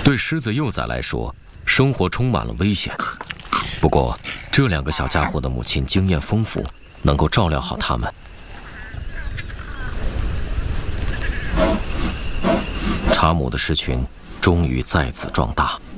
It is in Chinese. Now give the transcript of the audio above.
对狮子幼崽来说，生活充满了危险。不过，这2个小家伙的母亲经验丰富，能够照料好它们。查姆的狮群终于再次壮大。